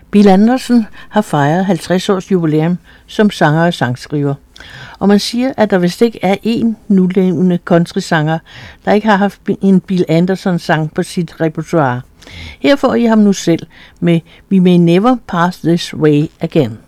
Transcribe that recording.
Bill Anderson har fejret 50 års jubilæum som sanger og sangskriver. Og man siger, at der vist ikke er én nulevende countrysanger, der ikke har haft en Bill Anderson-sang på sit repertoire. Her får I ham nu selv med We May Never Pass This Way Again.